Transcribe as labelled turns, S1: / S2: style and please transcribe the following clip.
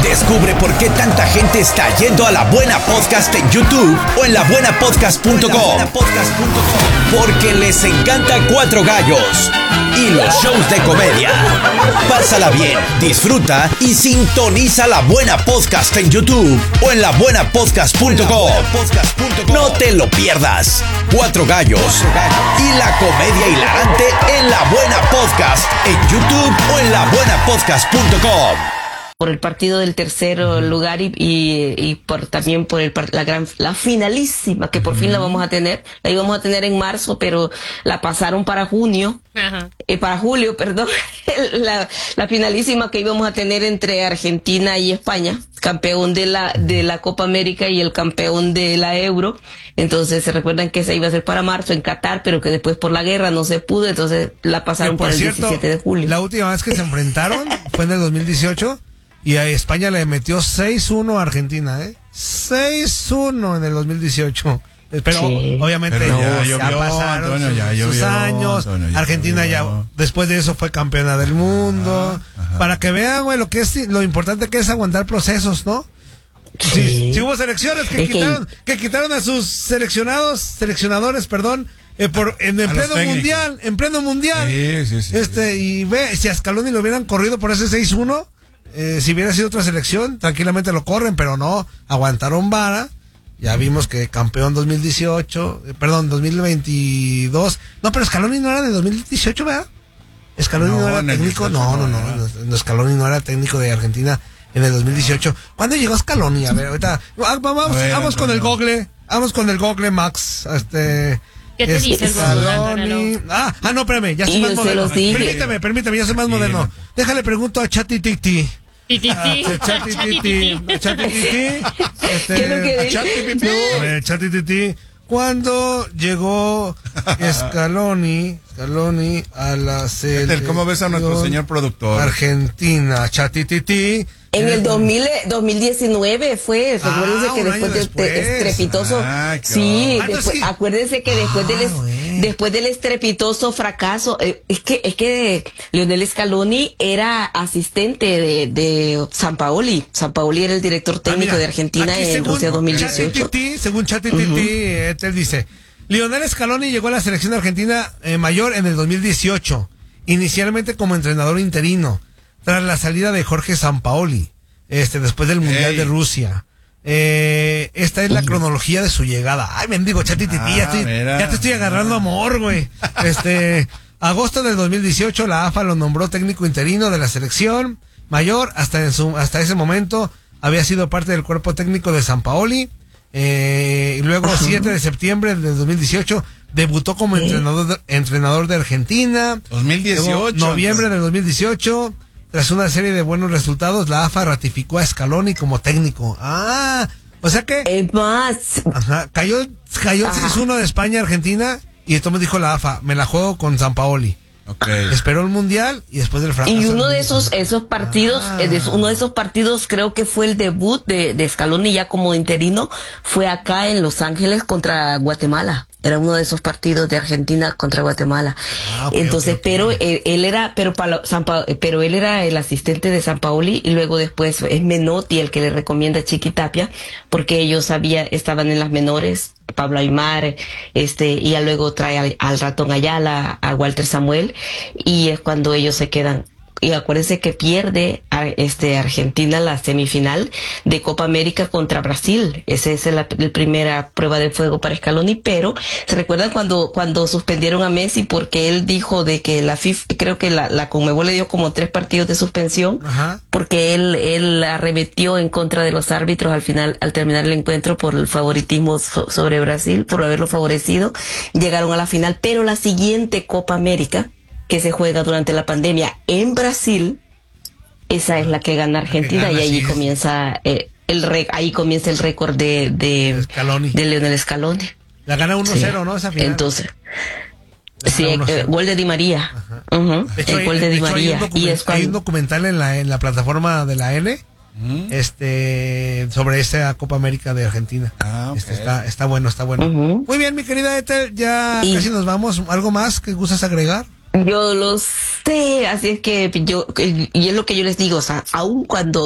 S1: Descubre por qué tanta gente está yendo a La Buena Podcast en YouTube o en labuenapodcast.com. Porque les encanta Cuatro Gallos y los shows de comedia. Pásala bien, disfruta y sintoniza La Buena Podcast en YouTube o en labuenapodcast.com. No te lo pierdas. Cuatro Gallos y la comedia hilarante en La Buena Podcast en YouTube o en labuenapodcast.com.
S2: Por el partido del tercer lugar y también por la finalísima, que por fin la vamos a tener. La íbamos a tener en marzo, pero la pasaron para junio. Para julio, perdón. La finalísima que íbamos a tener entre Argentina y España, campeón de la Copa América y el campeón de la Euro. Entonces se recuerdan que esa iba a ser para marzo en Qatar, pero que después por la guerra no se pudo, entonces la pasaron para el 17 de julio.
S3: La última vez que se enfrentaron fue en el 2018 y a España le metió 6-1 a Argentina, 6-1 en el 2018. Pero
S2: Sí.
S3: Obviamente ya pasaron sus años. Argentina ya después de eso fue campeona del mundo. Para que vean, güey, lo importante que es aguantar procesos, ¿no?
S2: Sí.
S3: Sí hubo selecciones que quitaron a sus seleccionadores, en pleno mundial.
S4: Sí.
S3: Y ve, si a Scaloni lo hubieran corrido por ese 6-1, si hubiera sido otra selección, tranquilamente lo corren, pero no, aguantaron vara. Ya vimos que campeón 2022. No, pero Scaloni no era de 2018, ¿verdad? Scaloni no era técnico. No, Scaloni no era técnico de Argentina en el 2018. ¿Cuándo llegó Scaloni? A ver, ahorita vamos con el Google. Vamos con el Google, Max.
S5: ¿Qué te dice
S3: Scaloni? No, espérame, ya soy más moderno. Permíteme, ya soy más moderno. Déjale pregunto a ChatGPT. ChatGPT, ¿cuándo llegó Scaloni a la selección?
S4: ¿Cómo ves a nuestro señor productor?
S3: Argentina, ChatGPT.
S2: En el 2019 fue, recuérdense que después del estrepitoso, acuérdense que después del estrepitoso fracaso, es que Lionel Scaloni era asistente de Sampaoli. Sampaoli era el director técnico de Argentina en Rusia 2018.
S3: Según ChatGPT, él dice, Lionel Scaloni llegó a la selección argentina mayor en el 2018, inicialmente como entrenador interino, tras la salida de Jorge Sampaoli, después del Mundial de Rusia. Esta es la cronología de su llegada. Ay, mendigo, ChatGPT, ya te estoy agarrando amor, güey. Agosto del 2018, la AFA lo nombró técnico interino de la selección mayor. Hasta ese momento había sido parte del cuerpo técnico de Sampaoli. Y luego, 7 de septiembre del 2018, debutó como entrenador de Argentina.
S4: 2018.
S3: Luego, noviembre del 2018, tras una serie de buenos resultados, la AFA ratificó a Scaloni como técnico. O sea que...
S2: Es más...
S3: Cayó el 6-1 de España a Argentina y entonces dijo la AFA, me la juego con Sampaoli. Esperó el mundial y después del fracaso.
S2: Y uno de esos partidos, creo que fue el debut de Scaloni ya como interino, fue acá en Los Ángeles contra Guatemala. Era uno de esos partidos de Argentina contra Guatemala. Entonces, pero él era el asistente de Sampaoli y luego después es Menotti el que le recomienda a Chiqui Tapia, porque ellos estaban en las menores, Pablo Aimar, y ya luego trae al Ratón Ayala, a Walter Samuel, y es cuando ellos se quedan. Y acuérdense que pierde Argentina la semifinal de Copa América contra Brasil. Esa es la primera prueba de fuego para Scaloni, pero ¿se recuerdan cuando suspendieron a Messi porque él dijo de que la FIFA, creo que la Conmebol le dio como 3 partidos de suspensión? Porque él arremetió en contra de los árbitros al terminar el encuentro por el favoritismo sobre Brasil, por haberlo favorecido. Llegaron a la final, pero la siguiente Copa América, que se juega durante la pandemia en Brasil, esa es la que gana Argentina, y ahí comienza el récord de Lionel Scaloni.
S3: La gana 1-0, ¿no? Esa final.
S2: Entonces, gol de Di María.
S3: De hecho,
S2: Gol de Di María.
S3: Hay un documental en la plataforma de la N sobre esta Copa América de Argentina. Está bueno. Muy bien, mi querida Ethel, casi nos vamos. ¿Algo más que gustas agregar?
S2: Yo lo sé, así es que y es lo que yo les digo, o sea, aun cuando